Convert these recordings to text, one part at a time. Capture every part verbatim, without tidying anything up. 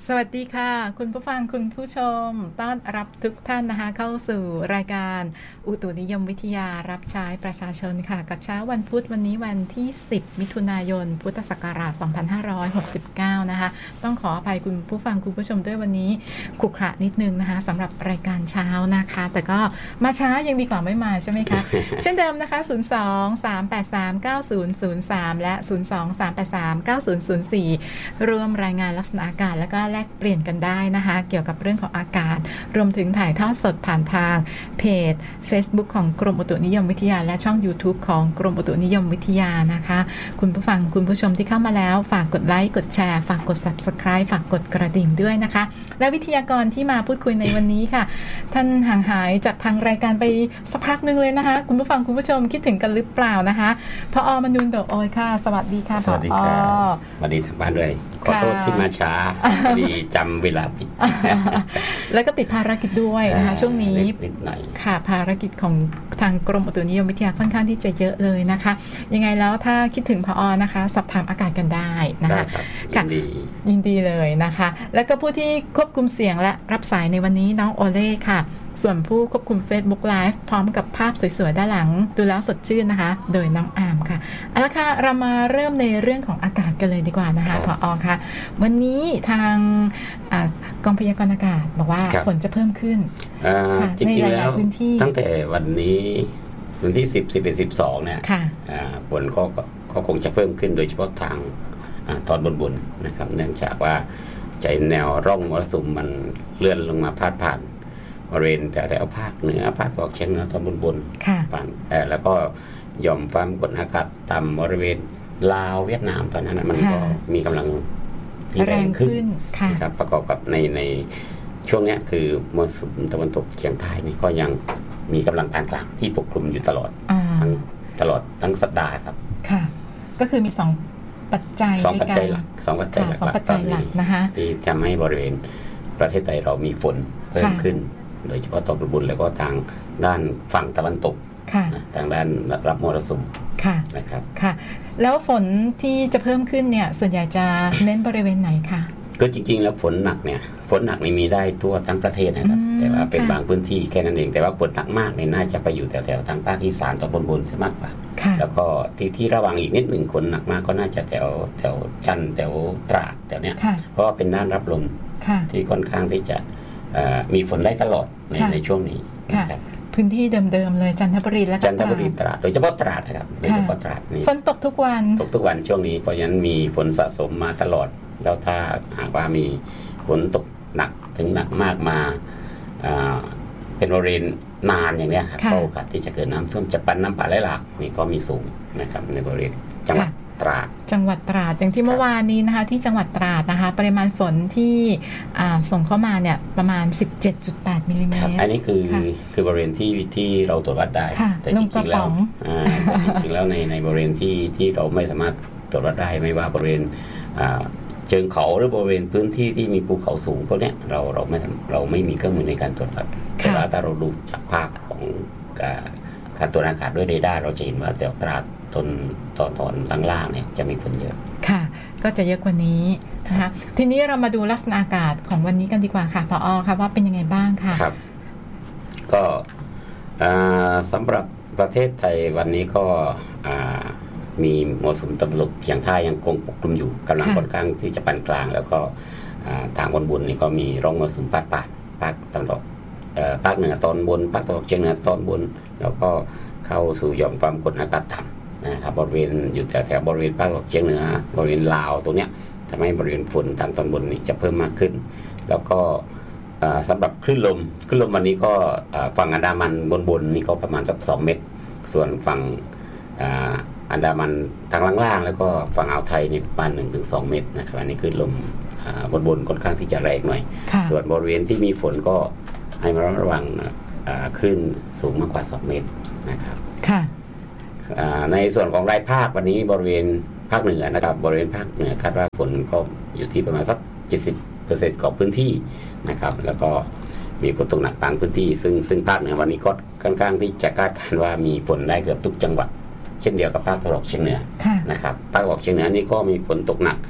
สวัสดีค่ะคุณผู้ฟังคุณผู้ชมต้อนรับทุกท่านนะคะเข้าสู่รายการอุตุนิยมวิทยารับใช้ประชาชนค่ะกับเช้าวันพุธวันนี้วันที่สิบมิถุนายนพุทธศักราชสองพันห้าร้อยหกสิบเก้านะคะต้องขออภัยคุณผู้ฟังคุณผู้ชมด้วยวันนี้ขรุขระนิดนึงนะคะสำหรับรายการเช้านะคะแต่ก็มาช้ายังดีกว่าไม่มาใช่ไหมคะ เช่นเดิมนะคะศูนย์ สอง สาม แปด สาม เก้า ศูนย์ ศูนย์ สามและศูนย์ สอง สาม แปด สาม เก้า ศูนย์ ศูนย์ สี่ร่วมรายงานลักษณะอากาศแล้วก็แลกเปลี่ยนกันได้นะคะเกี่ยวกับเรื่องของอากาศรวมถึงถ่ายทอดสดผ่านทางเพจ Facebook ของกรมอุตุนิยมวิทยาและช่อง YouTube ของกรมอุตุนิยมวิทยานะคะคุณผู้ฟังคุณผู้ชมที่เข้ามาแล้วฝากกดไลค์กดแชร์ฝากกด Subscribe ฝากกดกระดิ่งด้วยนะคะและวิทยากรที่มาพูดคุยในวันนี้ค่ะท่านห่างหายจากทางรายการไปสักพักนึงเลยนะคะคุณผู้ฟังคุณผู้ชมคิดถึงกันหรือเปล่านะคะผอ.มนูน ดอกออยค่ะสวัสดีค่ะผอ. สวัสดีครับสวัสดีทางบ้านด้วยขอโทษที่มาช้าพอดีจำเวลาผิดแล้วก็ติดภารกิจด้วยนะคะช่วงนี้นิดหน่อยค่ะภารกิจของทางกรมอุตุนิยมวิทยาค่อนข้างที่จะเยอะเลยนะคะยังไงแล้วถ้าคิดถึงผอ.นะคะสอบถามอากาศกันได้นะคะยินดียินดีเลยนะคะแล้วก็ผู้ที่ควบคุมเสียงและรับสายในวันนี้น้องโอเล่ค่ะส่วนผู้ควบคุม Facebook Live พร้อมกับภาพสวยๆด้านหลังดูแล้วสดชื่นนะคะโดยน้องอามค่ะเอาละค่ะเรามาเริ่มในเรื่องของอากาศกันเลยดีกว่านะคะผอ.ค่ะวันนี้ทางกองพยากรณ์อากาศบอกว่าฝนจะเพิ่มขึ้นในหลายๆพื้นที่ตั้งแต่วันนี้วันที่สิบ สิบเอ็ด สิบสองเนี่ยฝนก็ก็คงจะเพิ่มขึ้นโดยเฉพาะทางตอนบนๆนะครับเนื่องจากว่าใจแนวร่องมรสุมมันเลื่อนลงมาพาดผ่านบริเวณแต่แต่ภาคเหนือภาคตะวันออกเฉียงเหนือตอนบนๆผ่านแล้วก็หย่อมความกดอากาศต่ำบริเวณลาวเวียดนามตอนนั้นมันก็มีกำลังที่แรงขึ้นนะครับประกอบกับในในช่วงนี้คือมรสุมตะวันตกเฉียงใต้นี่ก็ยังมีกำลังปานกลางที่ปกคลุมอยู่ตลอดทั้งตลอดทั้งสัปดาห์ครับค่ะก็คือมีสองปัจจัยสองปัจจัยหลักสองปัจจัยหลักปัจจัยหลักนะคะที่ทำให้บริเวณประเทศไทยเรามีฝนเพิ่มขึ้นโดยเฉพาะตอนบนแล้วก็ทางด้านฝั่งตะวันตกทางด้านรับมรสุมนะครับค่ะแล้วฝนที่จะเพิ่มขึ้นเนี่ยส่วนใหญ่จะเน้นบริเวณไหนคะก็จริงๆแล้วฝนหนักเนี่ยฝนหนักนี่มีได้ทั่วทั้งประเทศนะครับแต่ว่าเป็นบางพื้นที่แค่นั้นเองแต่ว่าฝนหนักมากเนี่ยน่าจะไปอยู่แถวๆทางภาคอีสานตอนบนๆซะมากกว่าแล้วก็ที่ที่ระวังอีกนิดหนึ่งฝนหนักมากก็น่าจะแถวแถวจันทร์แถวตราดแถวเนี้ยเพราะว่าเป็นด้านรับลมที่ค่อนข้างที่จะมีฝนได้ตลอดในในช่วงนี้นะครับพื้นที่เดิมๆเลยจันทบุรีและจันทบุรีตราดโดยเฉพาะตราดนะครับโดยเฉพาะตราดนี่ฝนตกทุกวันตกทุกวันช่วงนี้เพราะฉะนั้นมีฝนสะสมมาตลอดแล้วถ้าหากว่ามีฝนตกหนักถึงหนักมากมาเป็นบริเวณนานอย่างนี้ครับโอกาสที่จะเกิดน้ำท่วมจะปั้นน้ำป่าไหลหลากนี่ก็มีสูงนะครับในบริเวณจังหวัดตราดจังหวัดตราดอย่างที่เมื่อวานนี้นะคะที่จังหวัดตราดนะคะปริมาณฝนที่ส่งเข้ามาเนี่ยประมาณ สิบเจ็ดจุดแปด มิลลิเมตรอันนี้คือคือบริเวณที่ที่เราตรวจวัดได้แต่จริงๆแล้วจริงๆแล้วในในบริเวณที่ที่เราไม่สามารถตรวจวัดได้ไม่ว่าบริเวณเชิงเขาหรือบริเวณพื้นที่ที่มีภูเขาสูงพวกนี้เราเราไม่เราไม่มีเครื่องมือในการตรวจวัดแต่ว่าถ้าเราดูจากภาพของการตรวจอากาศด้วยเรดาร์เราจะเห็นว่าแถวตราดตอนตอนตอนล่างๆเนี่ยจะมีฝนเยอะค่ะก็จะเยอะกว่านี้นะคะทีนี้เรามาดูลักษณะอากาศของวันนี้กันดีกว่าค่ะผอ.ค่ะว่าเป็นยังไงบ้างค่ะครับก็สำหรับประเทศไทยวันนี้ก็มีมรสุมตะวันตกเฉียงใต้ยังคงปกคลุมอยู่กำลังค่อนข้างที่จะปานกลางแล้วก็ทางบนบนนี่ก็มีร่องมรสุมพาดผ่านภาคตะวันออกภาคเหนือตอนบนภาคตะวันออกเฉียงเหนือตอนบนแล้วก็เข้าสู่หย่อมความกดอากาศต่ำนะครับบริเวณอยู่แถวๆบริเวณภาคตะวันออกเฉียงเหนือบริเวณลาวตรงเนี้ยทำให้บริเวณฝนทางตอนบนนี่จะเพิ่มมากขึ้นแล้วก็สำหรับคลื่นลมคลื่นลมวันนี้ก็ฝั่งอันดามันบนๆนี่ก็ประมาณสักสองเมตรส่วนฝั่งอันดามันทางล่างๆแล้วก็ฝั่งอ่าวไทยนี่ประมาณ หนึ่งถึงสอง เมตรนะครับอันนี้คือลมบนๆค่อนข้างที่จะแรงหน่อยส่วนบริเวณที่มีฝนก็ให้มาระวังคลื่นสูงมากกว่าสองเมตรนะครับค่ะในส่วนของรายภาควันนี้บริเวณภาคเหนือนะครับบริเวณภาคเหนือคาดว่าฝนก็อยู่ที่ประมาณสัก เจ็ดสิบเปอร์เซ็นต์ ของพื้นที่นะครับแล้วก็มีฝนตกหนักบางพื้นที่ซึ่งซึ่งภาคเหนือวันนี้ก็ค่อนข้างที่จะคาดการณ์ว่ามีฝนได้เกือบทุกจังหวัดเช่นเดียวกับภาคตะวันออกเฉียงเหนือนะครับภาคตะวันออกเฉียงเหนือนี่ก็มีฝนตกหนัก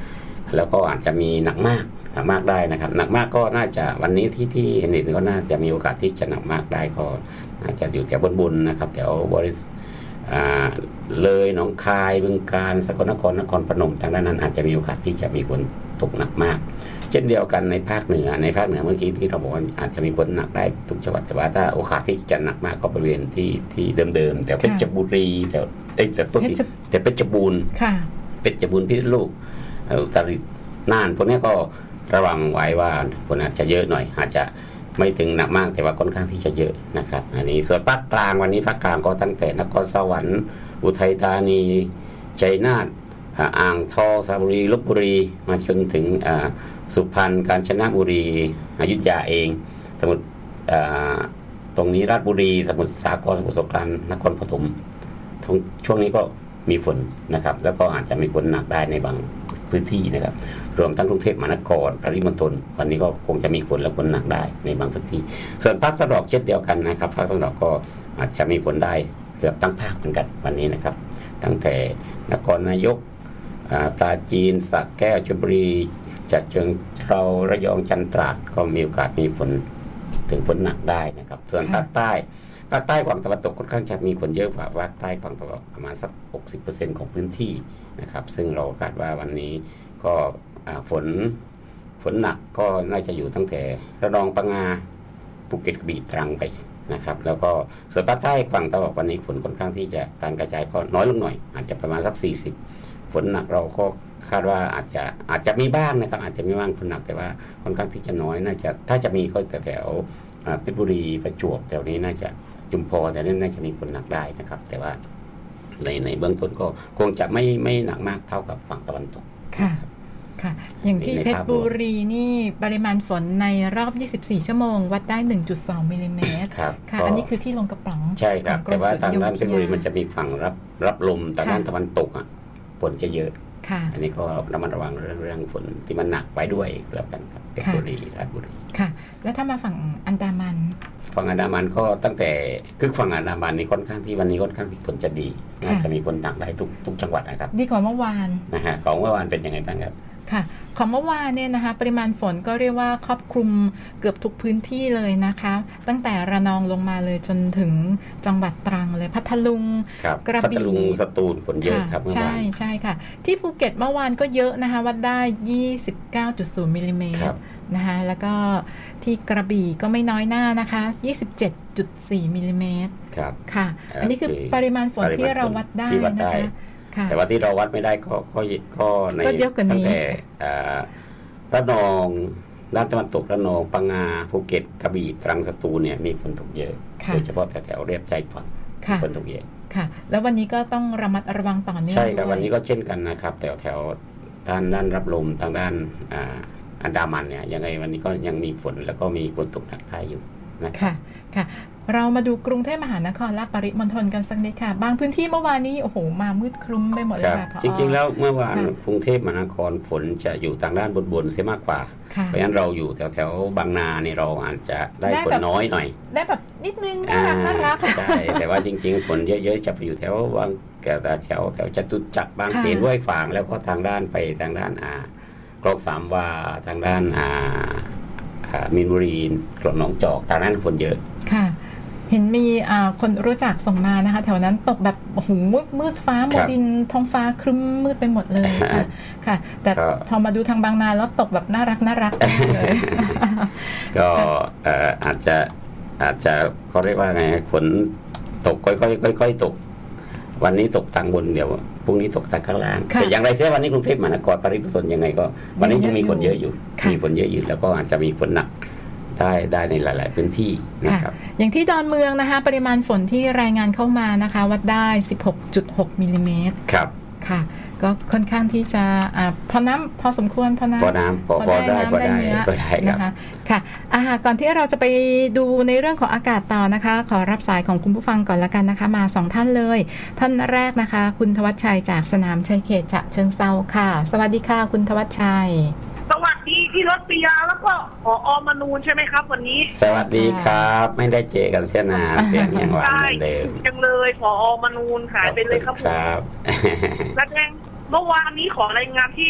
แล้วก็อาจจะมีหนักมากหนักมากได้นะครับหนักมากก็น่าจะวันนี้ที่ที่เห็นเห็นก็น่าจะมีโอกาสที่จะหนักมากได้ก็น่าจะอยู่แถวบนๆนะครับแถวบริษเลยหนองคายบึงกาฬสกลนครนครพนมทางด้านนั้นอาจจะมีโอกาสที่จะมีฝนตกหนักมากเช่นเดียวกันในภาคเหนือในภาคเหนือเมื่อกี้ที่เราบอกว่าอาจจะมีฝนหนักได้ทุกจังหวัดแต่ว่าถ้าโอกาสที่จะหนักมากก็บริเวณที่ที่เดิมๆแถวเพชรบุรีแถวเอ้ยแต่ต้นแต่เพชรบูรณ์เพชรบูรณ์พิษณุโลกอุตรดิตถ์น่านพวกนี้ก็ระวังไว้ว่าฝนอาจจะเยอะหน่อยอาจจะไม่ถึงหนักมากแต่ว่าค่อนข้างที่จะเยอะนะครับอันนี้ส่วนภาคกลางวันนี้ภาคกลางก็ตั้งแต่นครสวรรค์อุทัยธานีชัยนาทอ่างทองสระบุรีลพบุรีมาจนถึงสุพรรณกาญจนบุรีอยุธยาเองสมุทรตรงนี้ราชบุรีสมุทรสาครสมุทรสงครามนครปฐมช่วงนี้ก็มีฝนนะครับแล้วก็อาจจะมีฝนหนักได้ในบางพื้นที่นะครับรวมทั้งกรุงเทพมหานครปริมณฑลวันนี้ก็คงจะมีฝนและฝนหนักได้ในบางพื้นที่ส่วนภาคตะวันออกเช่นเดียวกันนะครับภาคตะวันออกก็อาจจะมีฝนได้เกือบทั้งภาคเหมือนกันวันนี้นะครับตั้งแต่นครนายกปราจีนสระแก้วชลบุรีฉะเชิงเทราระยองจันทร์ตราดก็มีโอกาสมีฝนถึงฝนหนักได้นะครับส่วนภาคใต้ภาคใต้ฝั่งตะวันตกค่อนข้างจะมีฝนเยอะกว่าภาคใต้ฝั่งตะวันออกประมาณสัก หกสิบเปอร์เซ็นต์ ของพื้นที่นะครับซึ่งเราคาดว่าวันนี้ก็ฝนฝนหนักก็น่าจะอยู่ตั้งแต่ระนองพังงาภูเก็ตกระบี่ตรังไปนะครับแล้วก็ส่วนภาคใต้ฝั่งตะวันออกวันนี้ฝนค่อนข้างที่จะการกระจายก็น้อยลงหน่อยอาจจะประมาณสักสี่สิบฝนหนักเราก็คาดว่าอาจจะอาจจะมีบ้างนะครับอาจจะมีบ้างฝนหนักแต่ว่าค่อนข้างที่จะน้อยน่าจะถ้าจะมีก็แถวเพชรบุรีประจวบแถวนี้น่าจะจุมพรแต่นั้นน่าจะมีฝนหนักได้นะครับแต่ว่าในในเบื้องต้นก็คงจะไม่ไม่หนักมากเท่ากับฝั่งตะวันตกค่ะค่ะอย่างที่เพชรบุรีนี่ปริมาณฝนในรอบยี่สิบสี่ชั่วโมงวัดได้ หนึ่งจุดสอง มิลลิเมตรค่ะอันนี้คือที่ลงกระป๋องใช่ครับแต่ว่าทางด้านเพชรบุรีมันจะมีฝั่งรับรับลมทางด้านตะวันตกอ่ะฝนจะเยอะอันนี้ก็ระมัดระวังเรื่องเรื่องฝนที่มันหนักไว้ด้วยแล้วกันครับเพชรบุรีราชบุรีค่ะแล้วถ้ามาฝั่งอันดามันฝั่งอันดามันก็ตั้งแต่คือฝั่งอันดามันนี่ค่อนข้างที่วันนี้ค่อนข้างที่ฝนจะดีน่าจะมีคนหนักได้ทุกทุกจังหวัดนะครับดีกว่าเมื่อวานนะฮะของเมื่อวานเป็นยังไงบ้างครับค่ะของเมื่อวานเนี่ยนะคะปริมาณฝนก็เรียกว่าครอบคลุมเกือบทุกพื้นที่เลยนะคะตั้งแต่ระนองลงมาเลยจนถึงจังหวัดตรังเลยพัทลุงกระบี่พัทลุงสตูลฝนเยอะครับเมื่อวานใช่ใช่ค่ะที่ภูเก็ตเมื่อวานก็เยอะนะคะวัดได้ ยี่สิบเก้าจุดศูนย์ มิลลิเมตรนะคะแล้วก็ที่กระบี่ก็ไม่น้อยหน้านะคะ ยี่สิบเจ็ดจุดสี่ มิลลิเมตรครับค่ะอันนี้คือปริมาณฝนที่เราวัดได้นะคะแต่ว่าที่เราวัดไม่ได้ก็ก็ก็ในตั้งแต่ระนองด้านตะวันตกระนองพังงาภูเก็ตกระบี่ตรังสตูลเนี่ยมีฝนตกเยอะโดยเฉพาะแถวๆเรียบชายฝั่งฝนตกเยอะค่ะแล้ววันนี้ก็ต้องระมัดระวังต่อเนื่องใช่ครับวันนี้ก็เช่นกันนะครับแถวแถวด้านด้านรับลมทางด้านอันดามันเนี่ยยังไงวันนี้ก็ยังมีฝนแล้วก็มีฝนตกหนักได้อยู่นะครับค่ะเรามาดูกรุงเทพมหานครและปริมณฑลกันสักนิดค่ะบางพื้นที่เมื่อวานนี้โอ้โหมามืดครึ้มไปหมดเลยค่ะจริงๆแล้วเมื่อวานกรุงเทพมหานครฝนจะอยู่ทางด้านบนๆเสียมากกว่าเพราะฉะนั้นเราอยู่แถวๆบางนาเนี่ยเราอาจจะได้ฝนน้อยหน่อยได้แบบนิดนึงน่ารักน่ารักใช่แต่ว่าจริงๆฝนเยอะๆจะไปอยู่แถวบางแถวแถวแถวจตุจักรบางเขนห้วยขวางแล้วก็ทางด้านไปทางด้านอ่าคลองสามวาทางด้านอ่ามีนบุรีคลองหนองจอกทางนั้นฝนเยอะค่ะเห็นมีคนรู้จักส่งมานะคะแถวนั้นตกแบบโอ้โหมืดฟ้าโมดินท้องฟ้าครึ้มมืดไปหมดเลยค่ะค่ะแต่พอมาดูทางบางนาแล้วตกแบบน่ารักน่ารักเลยก็อาจจะอาจจะเขาเรียกว่าไงฝนตกค่อยๆค่อยๆตกวันนี้ตกทางบนเดี๋ยวพรุ่งนี้ตกทางข้างล่างแต่อย่างไรเสียวันนี้กรุงเทพมหานครปริมณฑลยังไงก็วันนี้ยังมีฝนเยอะอยู่มีฝนเยอะอยู่แล้วก็อาจจะมีฝนหนักได้ได้ในหลายๆพื้นที่นะครับอย่างที่ดอนเมืองนะคะปริมาณฝนที่รายงานเข้ามานะคะวัดได้ สิบหกจุดหก มิลลิเมตรครับค่ะก็ค่อนข้างที่จะอ่าพอน้ำพอสมควรพอน้ำพอน้ำพอพอได้พอได้พอได้นะคะค่ะอ่าก่อนที่เราจะไปดูในเรื่องของอากาศต่อนะคะขอรับสายของคุณผู้ฟังก่อนละกันนะคะมาสองท่านเลยท่านแรกนะคะคุณธวัชชัยจากสนามชัยเขตฉะเชิงเทราค่ะสวัสดีค่ะคุณธวัชชัยสวัสดีพี่รถปิยาแล้วก็ผอ.มนูนใช่ไหมครับวันนี้สวัสดีครับไม่ได้เจอกันเสียนานเสียงยังหวานเหมือนเดิมจังเลยผอ.มนูนหายไปเลยครับผมแล้วแจ้งเมื่อวานนี้ขอรายงานที่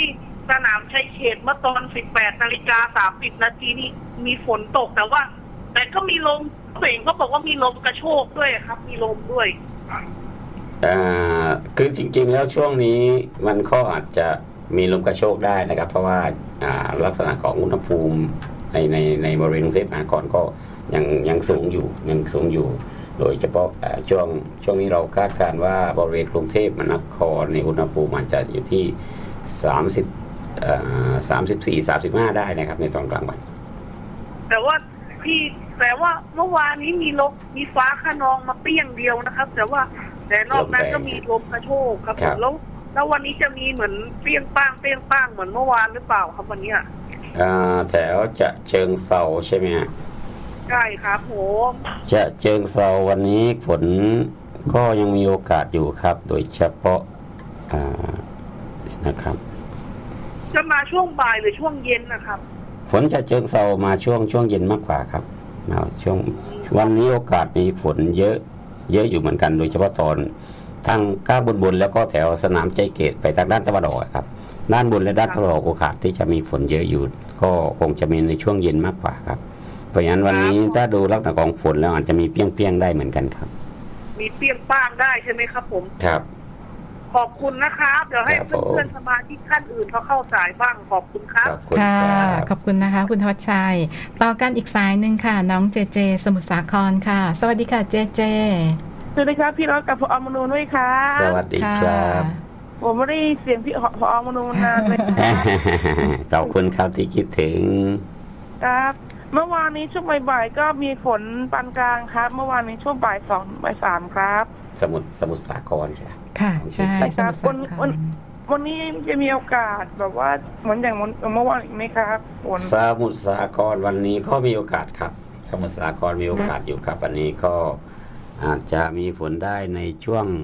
สนามชัยเขตเมื่อตอนสิบแปดนาฬิกาสามสิบนาทีนี่มีฝนตกแต่ว่า แต่ก็มีลมเสียงเขาบอกว่ามีลมกระโชกด้วยครับมีลมด้วยอ่าคือจริงๆแล้วช่วงนี้มันก็อาจจะมีลมกระโชกได้นะครับเพราะว่าอ่าลักษณะของอุณหภูมิในในในบริเวณกรุงเทพมหานครก็ยังยังสูงอยู่ยังสูงอยู่โดยเฉพาะช่วงช่วงนี้เราคาดการณ์ว่าบริเวณกรุงเทพมหานครในอุณหภูมิอาจจะอยู่ที่สามสิบเอ่อสามสิบสี่ สามสิบห้าได้นะครับในตอนกลางวันแต่ว่าพี่แต่ว่าเมื่อวานนี้มีลมมีฟ้าคะนองมาเปรี้ยงเดียวนะครับแต่ว่าแต่นอกนั้นก็มีลมกระโชกครับแล้วแล้ววันนี้จะมีเหมือนเปรี้ยงป้างเปรี้ยงป้างเหมือนเมื่อวานหรือเปล่าครับวันนี้อ่าแถวจะเชิงเซาใช่ไหมฮะใช่ครับโหจะเชิงเซาวันนี้ฝนก็ยังมีโอกาสอยู่ครับโดยเฉพาะอ่านะครับจะมาช่วงบ่ายหรือช่วงเย็นนะครับฝนจะเชิงเซามาช่วงช่วงเย็นมากกว่าครับมาช่วงวันนี้โอกาสมีฝนเยอะเยอะอยู่เหมือนกันโดยเฉพาะตอนทางก้าวบนๆแล้วก็แถวสนามใจเกตไปทางด้านตะวันออกครับด้านบนและด้านตะวันออกโอกาสที่จะมีฝนเยอะอยู่ก็คงจะมีในช่วงเย็นมากกว่าครับเพราะฉะนั้นวันนี้ถ้าดูลักษณะของฝนแล้วอาจจะมีเปี้ยงๆได้เหมือนกันครับมีเปี้ยงป้างได้ใช่ไหมครับผมครับขอบคุณนะครับเดี๋ยวให้เพื่อนๆสมาชิกท่านอื่นเขาเข้าสายบ้างขอบคุณครับค่ะขอบคุณนะคะคุณธวัชชัยต่อกันอีกสายนึงค่ะน้องเจเจสมุทรสาครค่ะสวัสดีค่ะเจเจสวัสดีครับพี่รถกับพอมนูนด้วยค่ะสวัสดีครับผมไม่ได้เสียงพี่พอมนูนนานเลยขอบคุณครับที่คิดถึงครับเมื่อวานนี้ช่วงบ่ายๆก็มีฝนปานกลางครับเมื่อวานนี้ช่วงบ่ายสองบ่ายสามครับสมุทรสมุทรสาครใช่ค่ะใช่ครับวันวันวันนี้จะมีโอกาสแบบว่าเหมือนอย่างเมื่อวานอีกไหมครับฝนสมุทรสาครวันนี้ก็มีโอกาสครับสมุทรสาครมีโอกาสอยู่ครับวันนี้ก็อาจจะมีฝนได้ในช่วง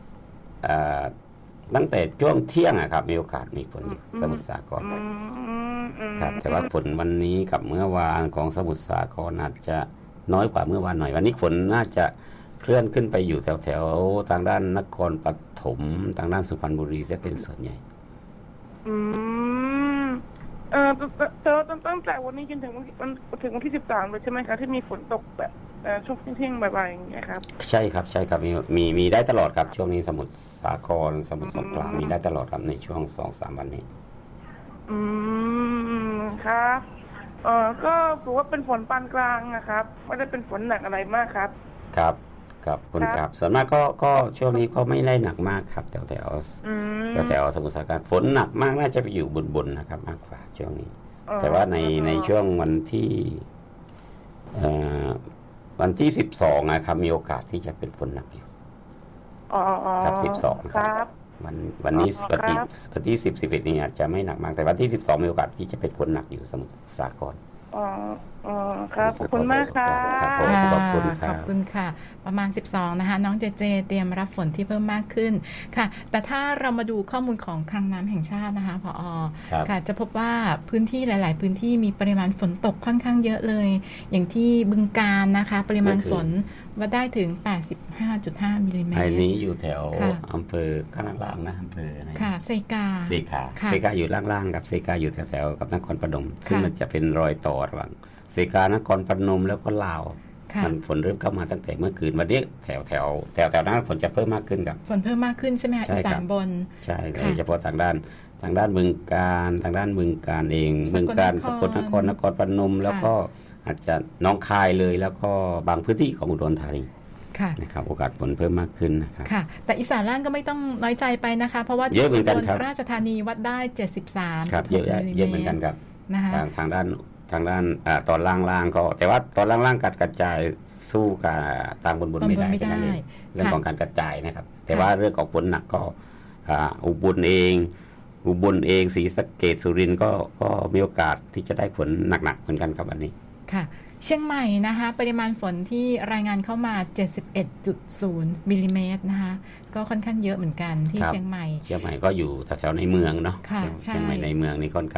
ตั้งแต่ช่วงเที่ยงอะครับมีโอกาสมีฝนสมุทรสาครครับแต่ว่าฝนวันนี้กับเมื่อวานของสมุทรสาครอาจจะน้อยกว่าเมื่อวานหน่อยวันนี้ฝนน่าจะเคลื่อนขึ้นไปอยู่แถวแถวทางด้านนครปฐมทางด้านสุพรรณบุรีจะเป็นส่วนใหญ่อืมเออแต่ตั้งแต่วันนี้จนถึงวันถึงวันที่สิบสามเลยใช่ไหมคะที่มีฝนตกแบบช่วงเที่ยงบ่ายๆอย่างเงี้ยครับใช่ครับใช่ครับมีมีมีได้ตลอดครับช่วงนี้สมุทรสาครสมุทรสงครามมีได้ตลอดครับในช่วงสองสามวันนี้อืมครับเออก็ถือว่าเป็นฝนปานกลางนะครับไม่ได้เป็นฝนหนักอะไรมากครับครับครับคุณครับส่วนมากก็ก็ช่วงนี้ก็ไม่ได้หนักมากครับแถวแถวแถวแถวสมุทรสาครฝนหนักมากน่าจะไปอยู่บนๆนะครับมากกว่าช่วงนี้แต่ว่าในในช่วงวันที่เอ่อวันที่สิบสองนะครับมีโอกาสที่จะเป็นฝนหนักอยู่ครับสิบสองครับวันวันนี้วันที่วันที่สิบ สิบเอ็ดนี่อาจจะไม่หนักมากแต่วันที่สิบสองมีโอกาสที่จะเป็นฝนหนักอยู่สมุทรสาครอ๋ออ๋อครับขอบคุณมากค่ะขอบคุณค่ะขอบคุณค่ะประมาณสิบสองนะคะน้องเจเจเตรียมรับฝนที่เพิ่มมากขึ้นค่ะแต่ถ้าเรามาดูข้อมูลของคลังน้ำแห่งชาตินะคะผอ.ค่ะจะพบว่าพื้นที่หลายๆพื้นที่มีปริมาณฝนตกค่อนข้างเยอะเลยอย่างที่บึงกาฬนะคะปริมาณฝนวัดได้ถึง แปดสิบห้าจุดห้า มิลลิเมตรไอ้นี้อยู่แถวอำเภอข้างล่างนะอำเภออะไรค่ะเซกาเซกาเซกาอยู่ล่างๆกับเซกาอยู่แถวๆกับนครพนมซึ่งมันจะเป็นรอยต่อระหว่างเซกานครพนมแล้วก็ลาวมันฝนเริ่มเข้ามาตั้งแต่เมื่อคืนวันนี้แถวแถวแถวแถวนั้นฝนจะเพิ่มมากขึ้นครับฝนเพิ่มมากขึ้นใช่ไหมคะอีสานบนใช่โดยเฉพาะทางด้านทางด้านบึงกาฬทางด้านบึงกาฬเองบึงกาฬสกลนครนครพนมแล้วก็อาจจะหนองคายเลยแล้วก็บางพื้นที่ของอุดรธานีนะครับโอกาสฝนเพิ่มมากขึ้นนะครับค่ะแต่อีสานล่างก็ไม่ต้องน้อยใจไปนะคะเพราะว่าเยอะเหมือนกันครับราชธานีวัดได้เจ็ดสิบสามครับเยอะเยอะเหมือนกันครับทางทางด้านทางด้านตอนล่างๆก็แต่ว่าตอนล่างๆการกระจายสู้กับตามบนบนไม่ได้นั่นเองเรื่องของการกระจายนะครับแต่ว่าเรื่องของฝนหนักก็อุบลเองอุบลเองศรีสะเกษสุรินทร์ก็ก็มีโอกาสที่จะได้ฝนหนักๆเหมือนกันครับวันนี้ค่ะเชียงใหม่นะคะปริมาณฝนที่รายงานเข้ามา เจ็ดสิบเอ็ดจุดศูนย์ มิลลิเมตรนะคะก็ค่อนข้างเยอะเหมือนกันที่เชียงใหม่เชียงใหม่ก็อยู่แถวๆในเมืองเนาะเชียงใหม่ในเมืองนี่ค่อนข้าง